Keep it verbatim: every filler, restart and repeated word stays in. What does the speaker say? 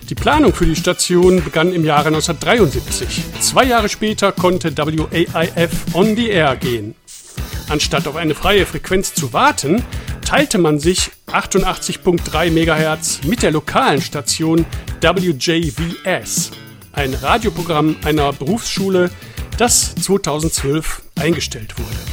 Die Planung für die Station begann im Jahre neunzehnhundertdreiundsiebzig. Zwei Jahre später konnte W A I F on the air gehen. Anstatt auf eine freie Frequenz zu warten, teilte man sich achtundachtzig Komma drei Megahertz mit der lokalen Station W J V S, ein Radioprogramm einer Berufsschule, das zweitausendzwölf eingestellt wurde.